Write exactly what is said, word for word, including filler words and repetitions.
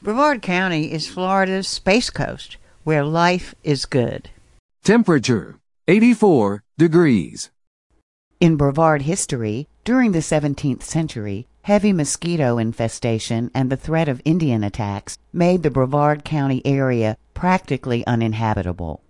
Brevard County is Florida's Space Coast, where life is good. Temperature, eighty-four degrees. In Brevard history, during the seventeenth century, heavy mosquito infestation and the threat of Indian attacks made the Brevard County area practically uninhabitable.